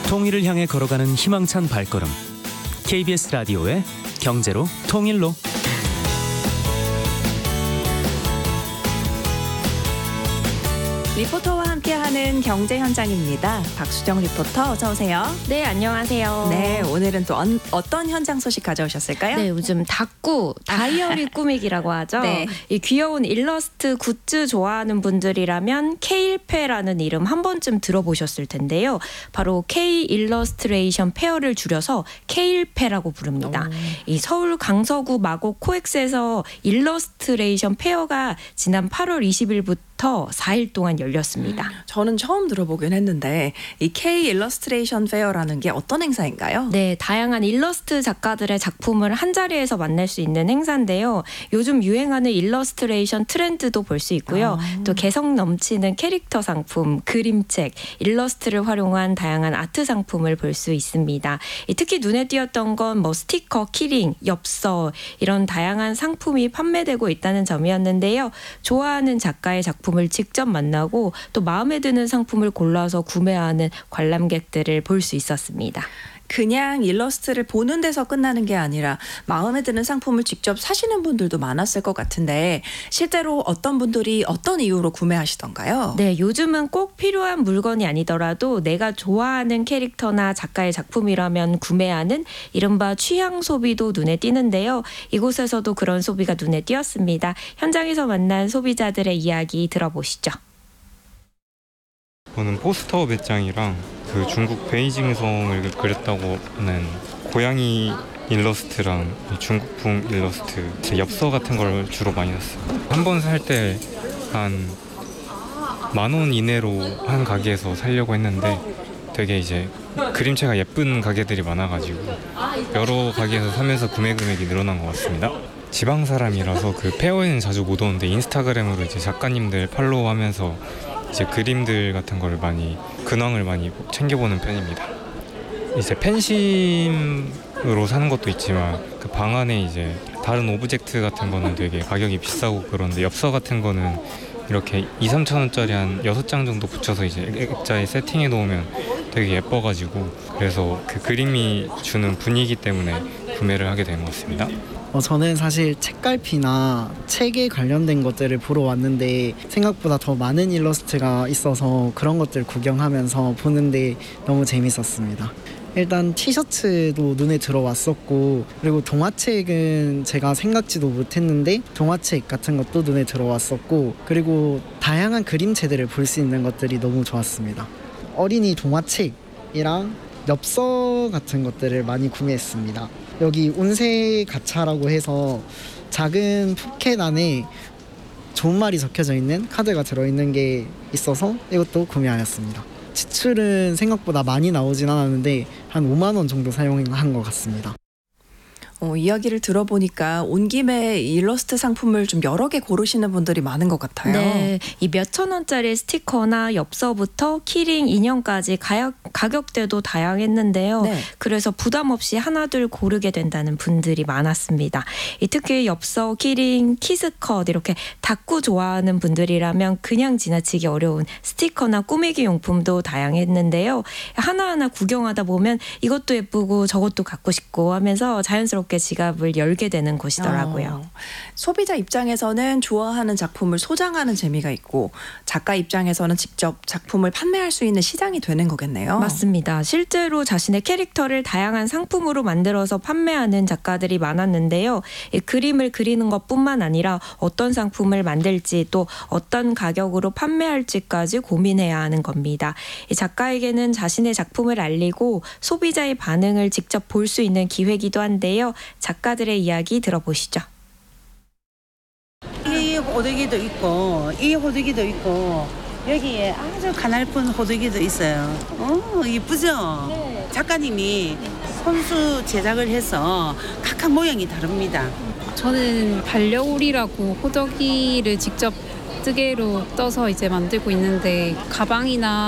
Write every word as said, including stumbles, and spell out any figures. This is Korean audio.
통일을 향해 걸어가는 희망찬 발걸음. 케이비에스 라디오의 경제로 통일로. 리포터와 함께하는 경제 현장입니다. 박수정 리포터, 어서 오세요. 네, 안녕하세요. 네, 오늘은 또 언, 어떤 현장 소식 가져오셨을까요? 네, 요즘 닭구, 다이어리 꾸미기라고 하죠. 네. 이 귀여운 일러스트 굿즈 좋아하는 분들이라면 K일페라는 이름 한 번쯤 들어보셨을 텐데요. 바로 K 일러스트레이션 페어를 줄여서 K일페라고 부릅니다. 오. 이 서울 강서구 마곡 코엑스에서 일러스트레이션 페어가 지난 팔월 이십일부터 사 일 동안 열렸습니다. 저는 처음 들어보긴 했는데 이 K 일러스트레이션 페어라는 게 어떤 행사인가요? 네, 다양한 일러스트 작가들의 작품을 한자리에서 만날 수 있는 행사인데요. 요즘 유행하는 일러스트레이션 트렌드도 볼 수 있고요. 아. 또 개성 넘치는 캐릭터 상품, 그림책, 일러스트를 활용한 다양한 아트 상품을 볼 수 있습니다. 특히 눈에 띄었던 건 뭐 스티커, 키링, 엽서 이런 다양한 상품이 판매되고 있다는 점이었는데요. 좋아하는 작가의 작품을 직접 만나고 또 마음에 드는 상품을 골라서 구매하는 관람객들을 볼 수 있었습니다. 그냥 일러스트를 보는 데서 끝나는 게 아니라 마음에 드는 상품을 직접 사시는 분들도 많았을 것 같은데 실제로 어떤 분들이 어떤 이유로 구매하시던가요? 네, 요즘은 꼭 필요한 물건이 아니더라도 내가 좋아하는 캐릭터나 작가의 작품이라면 구매하는 이른바 취향 소비도 눈에 띄는데요. 이곳에서도 그런 소비가 눈에 띄었습니다. 현장에서 만난 소비자들의 이야기 들어보시죠. 저는 포스터 배짱이랑 그 중국 베이징성을 그렸다고 하는 고양이 일러스트랑 중국풍 일러스트, 엽서 같은 걸 주로 많이 샀어요. 한 번 살 때 한 만 원 이내로 한 가게에서 살려고 했는데 되게 이제 그림체가 예쁜 가게들이 많아가지고 여러 가게에서 사면서 구매 금액이 늘어난 것 같습니다. 지방 사람이라서 그 페어에는 자주 못 오는데 인스타그램으로 이제 작가님들 팔로우하면서 이제 그림들 같은 거를 많이 근황을 많이 챙겨보는 편입니다. 이제 팬심으로 사는 것도 있지만 그 방 안에 이제 다른 오브젝트 같은 거는 되게 가격이 비싸고 그런데 엽서 같은 거는 이렇게 이, 삼천 원짜리 한 여섯 장 정도 붙여서 이제 액자에 세팅해 놓으면 되게 예뻐가지고 그래서 그 그림이 주는 분위기 때문에 구매를 하게 된 것 같습니다. 어, 저는 사실 책갈피나 책에 관련된 것들을 보러 왔는데 생각보다 더 많은 일러스트가 있어서 그런 것들 구경하면서 보는데 너무 재밌었습니다. 일단 티셔츠도 눈에 들어왔었고 그리고 동화책은 제가 생각지도 못했는데 동화책 같은 것도 눈에 들어왔었고 그리고 다양한 그림체들을 볼 수 있는 것들이 너무 좋았습니다. 어린이 동화책이랑 엽서 같은 것들을 많이 구매했습니다. 여기 운세 가차라고 해서 작은 포켓 안에 좋은 말이 적혀져 있는 카드가 들어있는 게 있어서 이것도 구매하였습니다. 지출은 생각보다 많이 나오진 않았는데 한 오만 원 정도 사용한 것 같습니다. 어, 이야기를 들어보니까 온 김에 일러스트 상품을 좀 여러 개 고르시는 분들이 많은 것 같아요. 네, 이 몇천 원짜리 스티커나 엽서부터 키링, 인형까지 가격, 가격대도 다양했는데요. 네. 그래서 부담 없이 하나둘 고르게 된다는 분들이 많았습니다. 이 특히 엽서, 키링, 키스컷 이렇게 닭구 좋아하는 분들이라면 그냥 지나치기 어려운 스티커나 꾸미기 용품도 다양했는데요. 하나하나 구경하다 보면 이것도 예쁘고 저것도 갖고 싶고 하면서 자연스럽게 지갑을 열게 되는 곳이더라고요. 어, 소비자 입장에서는 좋아하는 작품을 소장하는 재미가 있고 작가 입장에서는 직접 작품을 판매할 수 있는 시장이 되는 거겠네요. 맞습니다. 실제로 자신의 캐릭터를 다양한 상품으로 만들어서 판매하는 작가들이 많았는데요. 이 그림을 그리는 것뿐만 아니라 어떤 상품을 만들지 또 어떤 가격으로 판매할지까지 고민해야 하는 겁니다. 이 작가에게는 자신의 작품을 알리고 소비자의 반응을 직접 볼 수 있는 기회이기도 한데요. 작가들의 이야기 들어보시죠. 이 호두기도 있고 이 호두기도 있고 여기에 아주 가냘픈 호두기도 있어요. 어, 이쁘죠? 네. 작가님이 손수 제작을 해서 각각 모양이 다릅니다. 저는 반려울이라고 호덕이를 직접 뜨개로 떠서 이제 만들고 있는데 가방이나